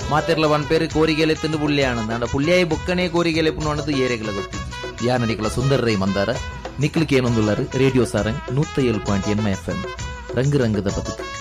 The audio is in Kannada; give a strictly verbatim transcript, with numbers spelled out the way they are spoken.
ಮಾತೆರ್ಲ ಒಂದ್ ಪೇರು ಕೋರಿಗೆಲೆ ತಿಂದು ಪುಳ್ಳಿ ಆನಂದ ಅಂಡ ಪುಳ್ಳಿಯಾಯಿ ಬೊಕ್ಕನೆ ಕೋರಿಗೆಲೆ ಪುಣ್ಣು ಏರೆಗಳ ಗೊತ್ತಿ ಯಾನ ನಿಕಲ ಸುಂದರ ರೈ ಮಂದಾರ ನಿಕ್ಲಿಕ್ಕೆ ಏನೊಂದುಳ್ಳಾರು ರೇಡಿಯೋ ಸಾರಂಗ್ ನೂತ್ತ ಏಳು ಪಾಯಿಂಟ್ ಎನ್ ಎಫ್ ಎಂ ರಂಗು ರಂಗದ ಬದುಕು.